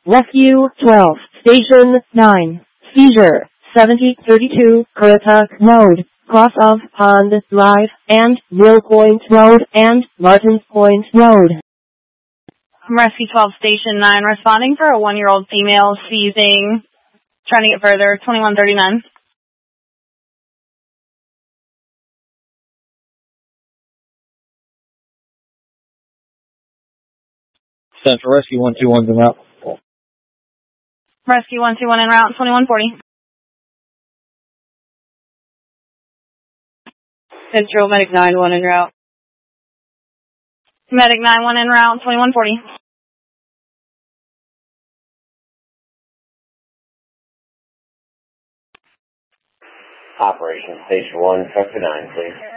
Rescue 12, Station 9, Seizure 7032, Currituck Road, cross of Pond Drive, and Mill Point Road, and Martins Point Road. Rescue 12 Station 9 responding for a 1-year-old female seizing, trying to get further, 2139. Central Rescue 121's en route. Rescue 121 en route, 2140. Central Medic 91 en route. Medic 91 en route, 2140. Operation Station 1, Truck to 9, please.